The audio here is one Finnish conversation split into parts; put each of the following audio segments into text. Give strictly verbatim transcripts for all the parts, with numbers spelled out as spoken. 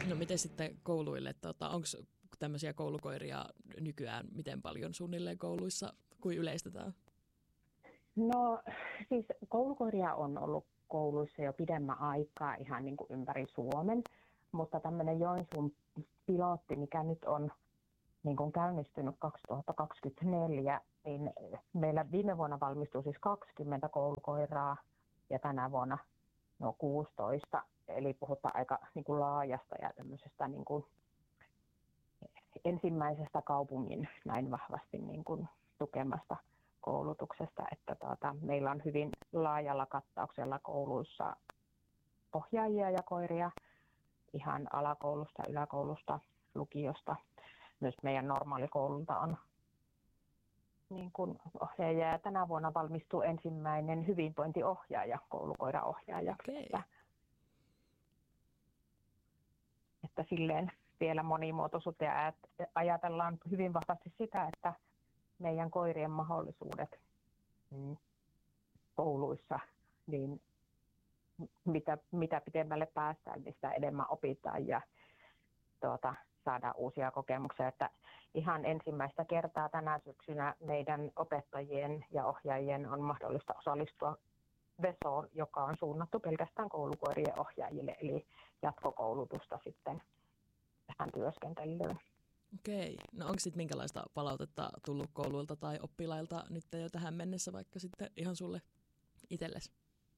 No miten sitten kouluille, tota, onko tämmöisiä koulukoiria nykyään miten paljon suunnilleen kouluissa, kuin yleistetään? No siis koulukoiria on ollut kouluissa jo pidemmän aikaa ihan niin kuin ympäri Suomen, mutta tämmöinen Joensuun pilotti, mikä nyt on niin kuin käynnistynyt kaksituhattakaksikymmentäneljä, niin meillä viime vuonna valmistui siis kaksikymmentä koulukoiraa ja tänä vuonna no kuusitoista, eli puhutaan aika niin kuin laajasta ja tämmöisestä niin kuin ensimmäisestä kaupungin näin vahvasti niin kuin tukemasta koulutuksesta, että tuota, meillä on hyvin laajalla kattauksella kouluissa ohjaajia ja koiria ihan alakoulusta, yläkoulusta, lukiosta. Myös meidän normaalikoululta on niin kuin ohjaajia ja tänä vuonna valmistuu ensimmäinen hyvinvointiohjaaja, koulukoiraohjaaja. Okay. Että, että silleen vielä monimuotoisuutta ja ajatellaan hyvin vahvasti sitä, että meidän koirien mahdollisuudet mm, kouluissa, niin mitä, mitä pidemmälle päästään, niin sitä enemmän opitaan ja tuota, saadaan uusia kokemuksia. Että ihan ensimmäistä kertaa tänä syksynä meidän opettajien ja ohjaajien on mahdollista osallistua Vesoon, joka on suunnattu pelkästään koulukoirien ohjaajille, eli jatkokoulutusta sitten tähän työskentelyyn. Okei. No onko sitten minkälaista palautetta tullut kouluilta tai oppilailta nyt jo tähän mennessä, vaikka sitten ihan sulle itsellesi?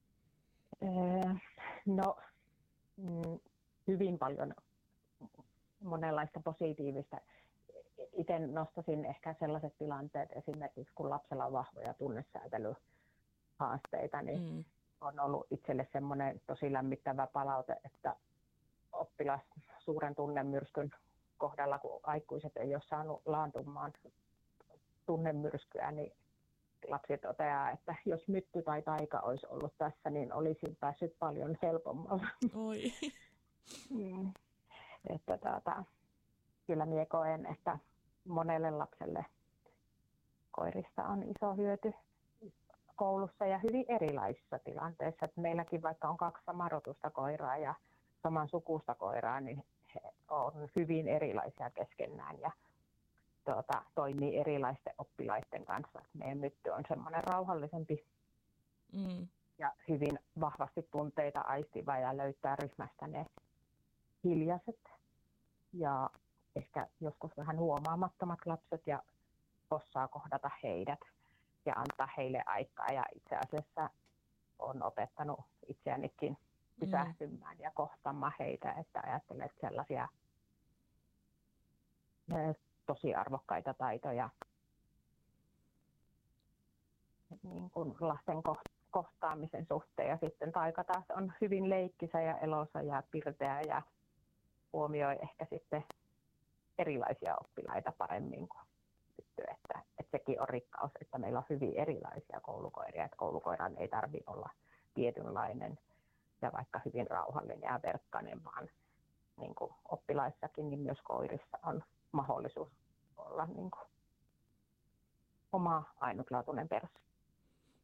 Öö, no mm, hyvin paljon monenlaista positiivista. Itse nostaisin ehkä sellaiset tilanteet esimerkiksi, kun lapsella on vahvoja tunnesäätelyhaasteita, niin mm. on ollut itselle semmoinen tosi lämmittävä palaute, että oppilas suuren tunnemyrskyn kohdalla, kun aikuiset ei ole saanut laantumaan tunnemyrskyä, niin lapsi toteaa, että jos mytty tai taika olisi ollut tässä, niin olisin päässyt paljon helpommalla. Oi. mm. Että tuota, kyllä minä koen, että monelle lapselle koirista on iso hyöty koulussa ja hyvin erilaisissa tilanteissa. Että meilläkin vaikka on kaksi samarotusta koiraa ja saman sukusta koiraa, niin he on hyvin erilaisia keskenään ja tuota, toimii erilaisten oppilaiden kanssa. Meidän mytty on semmoinen rauhallisempi mm. ja hyvin vahvasti tunteita aistiva ja löytää ryhmästä ne hiljaiset ja ehkä joskus vähän huomaamattomat lapset ja osaa kohdata heidät ja antaa heille aikaa. Ja itse asiassa on opettanut itseänikin pysähtymään mm. ja kohtaamaan heitä, että ajattelen, että sellaisia tosi arvokkaita taitoja niin kuin lasten kohtaamisen suhteen. Ja sitten taika taas on hyvin leikkisä ja eloisa ja pirteä ja huomioi ehkä sitten erilaisia oppilaita paremmin kuin tyttö, että, että sekin on rikkaus, että meillä on hyvin erilaisia koulukoiria, että koulukoiran ei tarvitse olla tietynlainen ja vaikka hyvin rauhallinen ja verkkainen, vaan niin kuin oppilaissakin, niin myös koirissa on mahdollisuus olla niin kuin oma ainutlaatuinen persoona.